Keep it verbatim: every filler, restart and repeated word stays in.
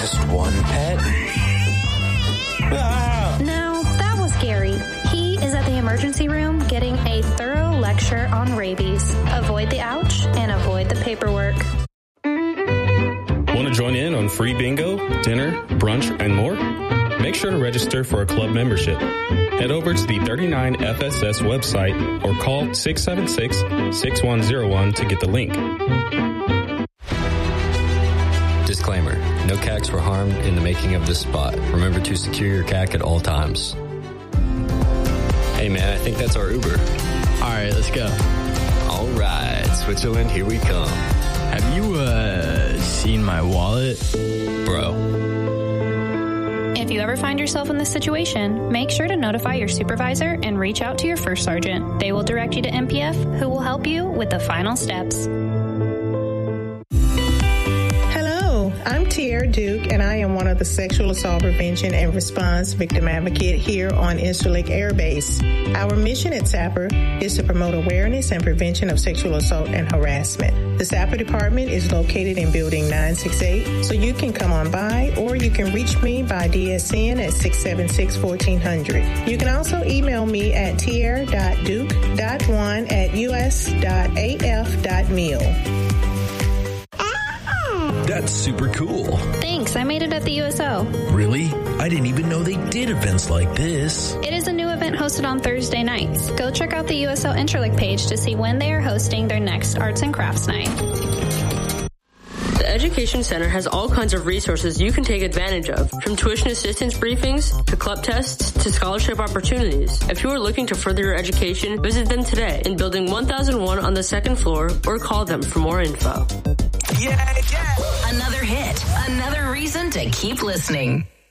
Just one pet? Ah! No, that was Gary. He is at the emergency room getting a thorough lecture on rabies. Avoid the ouch and avoid the paperwork. Want to join in on free bingo, dinner, brunch, and more? Make sure to register for a club membership. Head over to the thirty-nine F S S website or call six seven six, six one zero one to get the link. Disclaimer. No cacks were harmed in the making of this spot. Remember to secure your cack at all times. Hey man, I think that's our Uber. Alright, let's go. Alright, Switzerland, here we come. Have you, uh, seen my wallet? Bro. If you ever find yourself in this situation, make sure to notify your supervisor and reach out to your first sergeant. They will direct you to M P F, who will help you with the final steps. I'm Tiara Duke, and I am one of the Sexual Assault Prevention and Response Victim Advocate here on Incirlik Air Base. Our mission at SAPR is to promote awareness and prevention of sexual assault and harassment. The SAPR department is located in Building nine sixty-eight, so you can come on by, or you can reach me by D S N at six seven six, fourteen hundred. You can also email me at tiara dot duke dot one at u s dot a f dot mil. That's super cool. Thanks, I made it at the U S O. Really? I didn't even know they did events like this. It is a new event hosted on Thursday nights. Go check out the U S O Incirlik page to see when they are hosting their next Arts and Crafts Night. The Education Center has all kinds of resources you can take advantage of, from tuition assistance briefings to club tests to scholarship opportunities. If you are looking to further your education, visit them today in Building one thousand one on the second floor or call them for more info. Yeah, yeah. Another hit, another reason to keep listening.